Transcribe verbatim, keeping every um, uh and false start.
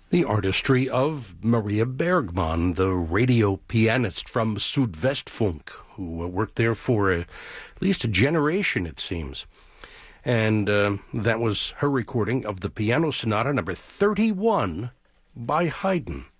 The artistry of Maria Bergman, the radio pianist from Südwestfunk, who uh, worked there for a, at least a generation, it seems. And uh, that was her recording of the Piano Sonata number thirty-one by Haydn.